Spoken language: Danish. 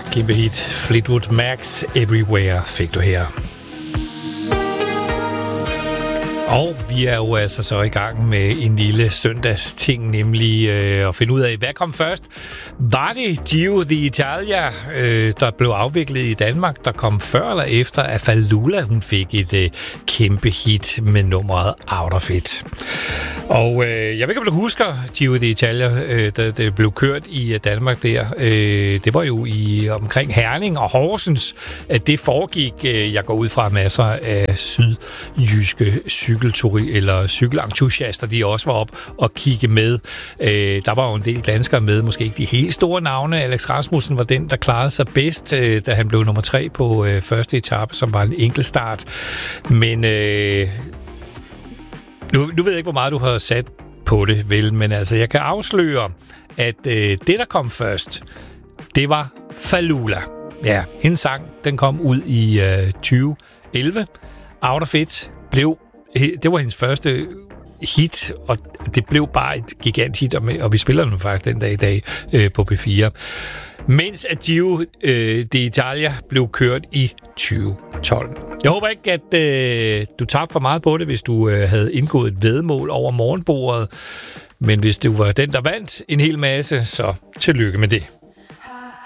Kæmpe hit. Fleetwood Macs Everywhere fik du her. Og vi er jo altså så i gang med en lille søndagsting, nemlig at finde ud af, hvad kom først. Var det Giro d'Italia, der blev afviklet i Danmark, der kom før eller efter, at Falula hun fik et kæmpe hit med nummeret Out of It. Og jeg ved ikke, om du husker Giro d'Italia, da det blev kørt i Danmark der. Det var jo i omkring Herning og Horsens, at det foregik. Jeg går ud fra masser af sydjyske cykelentusiaster, de også var op og kigge med. Der var jo en del danskere med, måske ikke de helt store navne. Alex Rasmussen var den, der klarede sig bedst, da han blev nummer 3 på første etape, som var en enkeltstart. Men nu ved jeg ikke, hvor meget du har sat på det, vel, men altså, jeg kan afsløre, at det, der kom først, det var Falula. Ja, hendes sang, den kom ud i 2011. Out of It det var hendes første hit, og det blev bare et giganthit, og vi spiller den faktisk den dag i dag på P4. Mens at Giro d'Italia blev kørt i 2012. Jeg håber ikke, at du tabte for meget på det, hvis du havde indgået et væddemål over morgenbordet. Men hvis du var den, der vandt en hel masse, så tillykke med det.